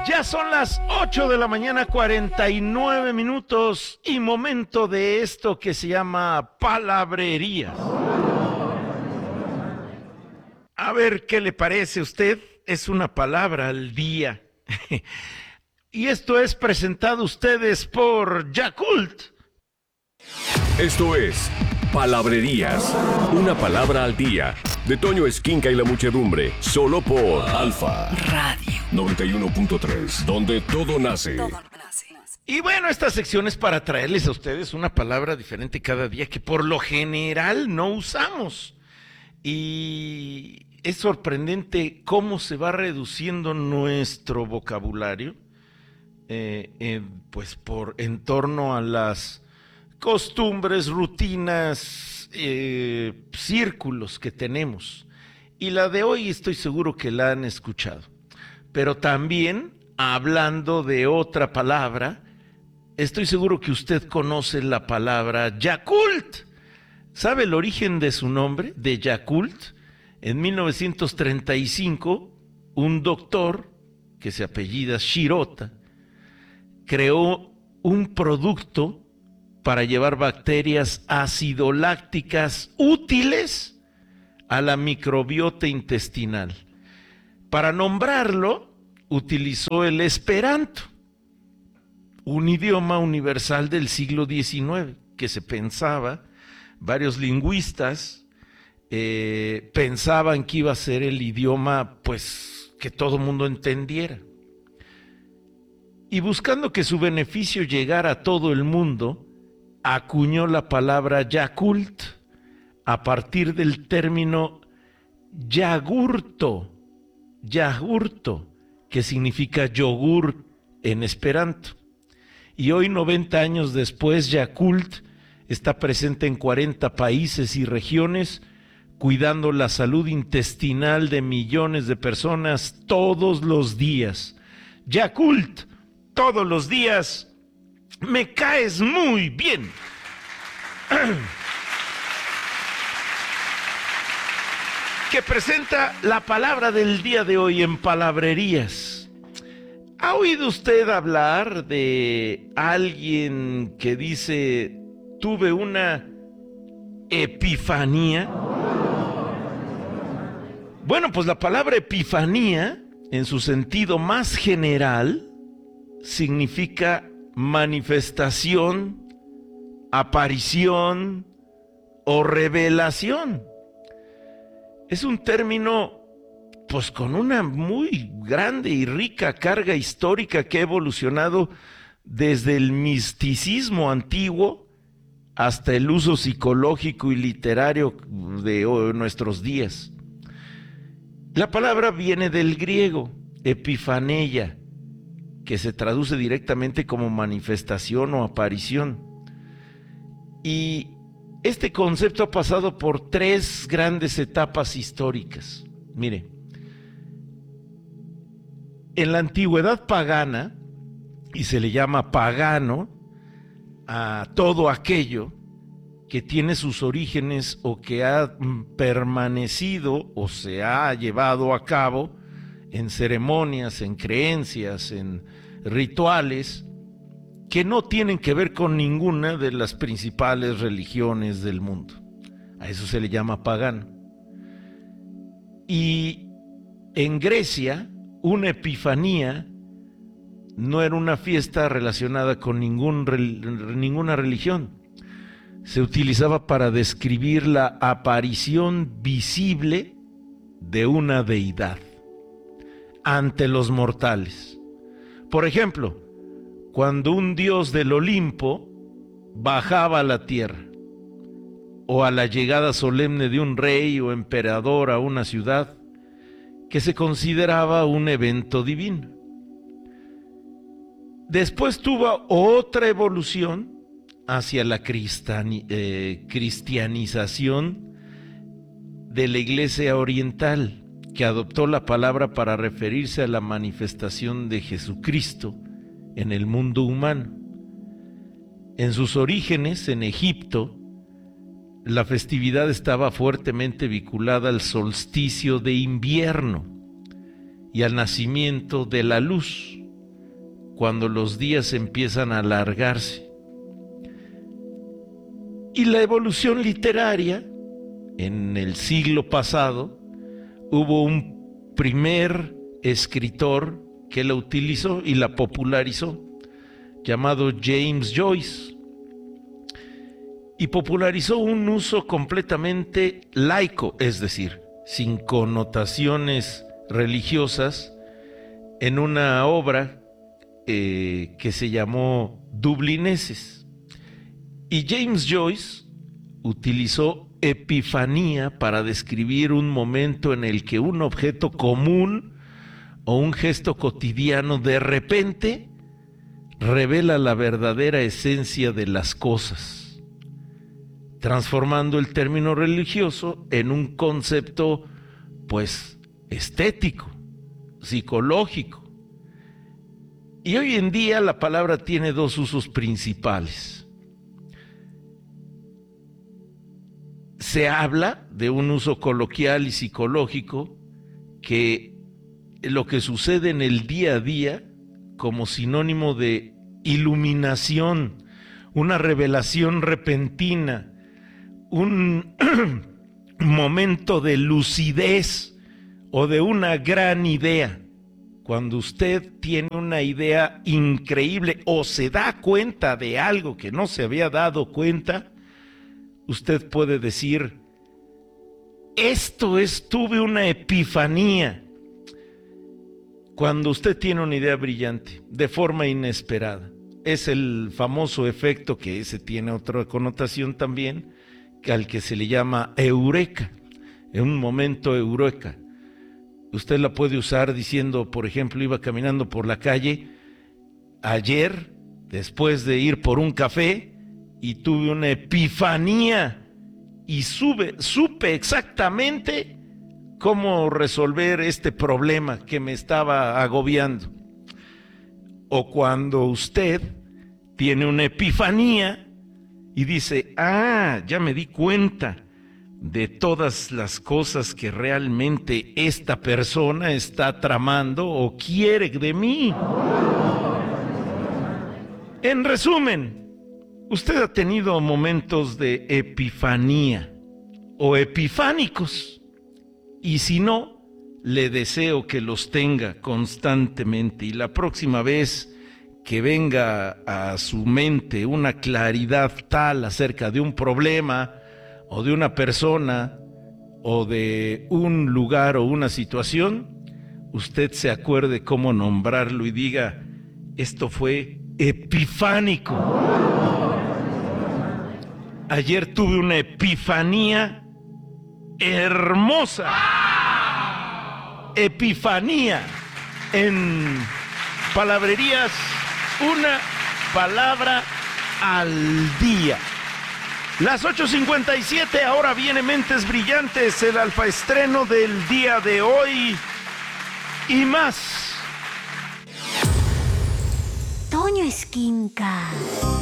Ya son las 8 de la mañana, 49 minutos y momento de esto que se llama palabrerías. A ver qué le parece a usted, es una palabra al día. Y esto es presentado a ustedes por Yakult. Esto es Palabrerías, una palabra al día, de Toño Esquinca y la muchedumbre, solo por Alfa Radio 91.3, donde todo nace. Y bueno, esta sección es para traerles a ustedes una palabra diferente cada día que por lo general no usamos. Y es sorprendente cómo se va reduciendo nuestro vocabulario, pues en torno a las costumbres, rutinas, círculos que tenemos. Y la de hoy estoy seguro que la han escuchado. Pero también, hablando de otra palabra, estoy seguro que usted conoce la palabra Yakult. ¿Sabe el origen de su nombre, de Yakult? En 1935, un doctor, que se apellida Shirota, creó un producto para llevar bacterias acidolácticas útiles a la microbiota intestinal. Para nombrarlo, utilizó el esperanto, un idioma universal del siglo XIX, que se pensaba, varios lingüistas pensaban que iba a ser el idioma, pues, que todo mundo entendiera. Y buscando que su beneficio llegara a todo el mundo, acuñó la palabra Yakult a partir del término yagurto, que significa yogur en esperanto. Y hoy, 90 años después, Yakult está presente en 40 países y regiones, cuidando la salud intestinal de millones de personas todos los días. Yakult, todos los días, me caes muy bien. Que presenta la palabra del día de hoy en Palabrerías. ¿Ha oído usted hablar de alguien que dice, tuve una epifanía? Bueno, pues la palabra epifanía, en su sentido más general, significa manifestación, aparición o revelación. Es un término, pues, con una muy grande y rica carga histórica que ha evolucionado desde el misticismo antiguo hasta el uso psicológico y literario de nuestros días. La palabra viene del griego, epifaneia, que se traduce directamente como manifestación o aparición. Y este concepto ha pasado por 3 grandes etapas históricas. Mire, en la antigüedad pagana, y se le llama pagano a todo aquello que tiene sus orígenes o que ha permanecido o se ha llevado a cabo en ceremonias, en creencias, en rituales que no tienen que ver con ninguna de las principales religiones del mundo. A eso se le llama pagano. Y en Grecia, una epifanía no era una fiesta relacionada con ninguna religión. Se utilizaba para describir la aparición visible de una deidad ante los mortales. Por ejemplo, cuando un dios del Olimpo bajaba a la tierra, o a la llegada solemne de un rey o emperador a una ciudad, que se consideraba un evento divino. Después tuvo otra evolución hacia la cristianización de la Iglesia oriental, que adoptó la palabra para referirse a la manifestación de Jesucristo en el mundo humano. En sus orígenes, en Egipto, la festividad estaba fuertemente vinculada al solsticio de invierno y al nacimiento de la luz, cuando los días empiezan a alargarse. Y la evolución literaria, en el siglo pasado, hubo un primer escritor que la utilizó y la popularizó, llamado James Joyce, y popularizó un uso completamente laico, es decir, sin connotaciones religiosas, en una obra que se llamó Dublineses. Y James Joyce utilizó epifanía para describir un momento en el que un objeto común o un gesto cotidiano de repente revela la verdadera esencia de las cosas, transformando el término religioso en un concepto, pues, estético, psicológico. Y hoy en día la palabra tiene dos usos principales. Se habla de un uso coloquial y psicológico, que lo que sucede en el día a día como sinónimo de iluminación, una revelación repentina, un momento de lucidez o de una gran idea. Cuando usted tiene una idea increíble o se da cuenta de algo que no se había dado cuenta, usted puede decir: tuve una epifanía. Cuando usted tiene una idea brillante, de forma inesperada, es el famoso efecto, que ese tiene otra connotación también, al que se le llama eureka, en un momento eureka. Usted la puede usar diciendo, por ejemplo, iba caminando por la calle ayer, después de ir por un café, y tuve una epifanía, y supe exactamente cómo resolver este problema que me estaba agobiando. O cuando usted tiene una epifanía y dice: ya me di cuenta de todas las cosas que realmente esta persona está tramando o quiere de mí. En resumen, usted ha tenido momentos de epifanía o epifánicos, y si no, le deseo que los tenga constantemente, y la próxima vez que venga a su mente una claridad tal acerca de un problema o de una persona o de un lugar o una situación, usted se acuerde cómo nombrarlo y diga: esto fue epifánico. Ayer tuve una epifanía hermosa. Epifanía. En palabrerías, una palabra al día. Las 8:57, ahora viene Mentes Brillantes, el alfaestreno del día de hoy y más. Toño Esquinca.